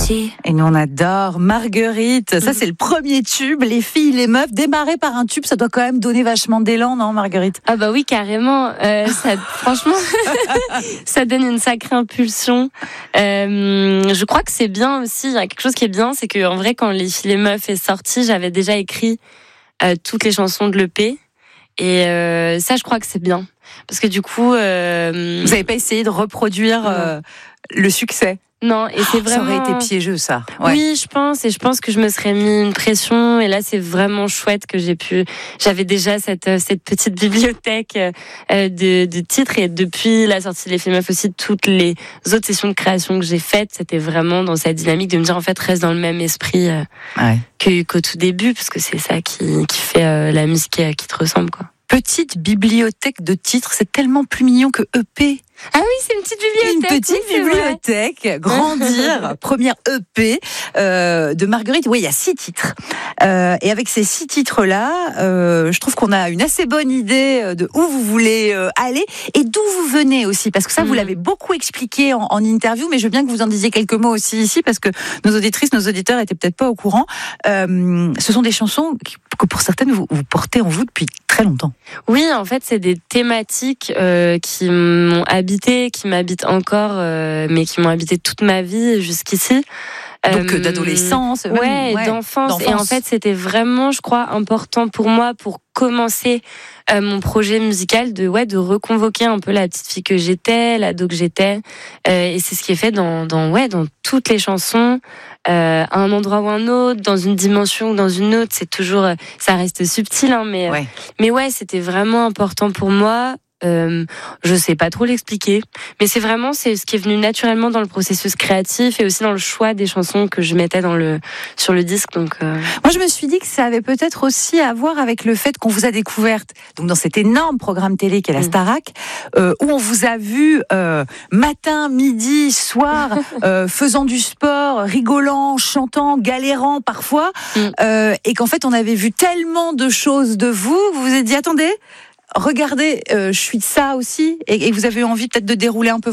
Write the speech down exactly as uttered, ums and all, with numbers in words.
petit. Et nous, on adore Marguerite. Ça, c'est le premier tube. Les filles, les meufs, démarrer par un tube, ça doit quand même donner vachement d'élan, non, Marguerite? Ah bah oui, carrément. Euh, ça, franchement, ça donne une sacrée impulsion. Euh, je crois que c'est bien aussi. Il y a quelque chose qui est bien, c'est que en vrai, quand Les filles, les meufs est sorti, j'avais déjà écrit euh, toutes les chansons de l'E P. Et euh, ça, je crois que c'est bien. Parce que du coup... Euh... Vous n'avez pas essayé de reproduire euh, le succès? Non, et c'est vraiment... Ça aurait été piégeux, ça. Ouais. Oui, je pense, et je pense que je me serais mis une pression, et là, c'est vraiment chouette que j'ai pu... J'avais déjà cette, cette petite bibliothèque de, de titres, et depuis la sortie des films meufs aussi, toutes les autres sessions de création que j'ai faites, c'était vraiment dans cette dynamique de me dire, en fait, reste dans le même esprit ouais. que, qu'au tout début, parce que c'est ça qui, qui fait euh, la musique qui, qui te ressemble, quoi. Petite bibliothèque de titres, c'est tellement plus mignon que E P. Ah oui, c'est une petite bibliothèque. Une petite oui, bibliothèque, Grandir, première E P euh, de Marguerite. Oui, il y a six titres. Euh, et avec ces six titres-là, euh, je trouve qu'on a une assez bonne idée de où vous voulez euh, aller et d'où vous venez aussi. Parce que ça, mmh. vous l'avez beaucoup expliqué en, en interview, mais je veux bien que vous en disiez quelques mots aussi ici, parce que nos auditrices, nos auditeurs étaient peut-être pas au courant. Euh, ce sont des chansons que pour certaines, vous, vous portez en vous depuis très longtemps. Oui, en fait, c'est des thématiques euh, qui m'ont habité, qui m'habitent encore, euh, mais qui m'ont habité toute ma vie jusqu'ici. Donc euh, d'adolescence, ouais, même, ouais, d'enfance. d'enfance. Et en fait, c'était vraiment, je crois, important pour moi pour commencer euh, mon projet musical de ouais de reconvoquer un peu la petite fille que j'étais, l'ado que j'étais. Euh, et c'est ce qui est fait dans dans ouais dans toutes les chansons. Euh, à un endroit ou un autre, dans une dimension ou dans une autre, c'est toujours, ça reste subtil, hein, mais ouais. mais ouais, c'était vraiment important pour moi. Euh, je sais pas trop l'expliquer, mais c'est vraiment c'est ce qui est venu naturellement dans le processus créatif et aussi dans le choix des chansons que je mettais dans le sur le disque. Donc, euh... moi, je me suis dit que ça avait peut-être aussi à voir avec le fait qu'on vous a découverte donc dans cet énorme programme télé qu'est la Starac, euh, où on vous a vu euh, matin, midi, soir, euh, faisant du sport, rigolant, chantant, galérant parfois, mm. euh, et qu'en fait on avait vu tellement de choses de vous, vous vous êtes dit attendez. Regardez, euh, je suis de ça aussi, et, et vous avez envie peut-être de dérouler un peu